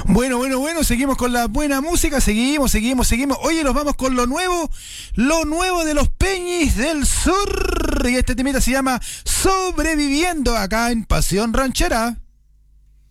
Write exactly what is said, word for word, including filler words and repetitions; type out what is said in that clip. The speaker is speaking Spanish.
Bueno, bueno, bueno, seguimos con la buena música, seguimos, seguimos, seguimos. Oye, nos vamos con lo nuevo, lo nuevo de los Peñis del Sur. Y este temita se llama Sobreviviendo, acá en Pasión Ranchera.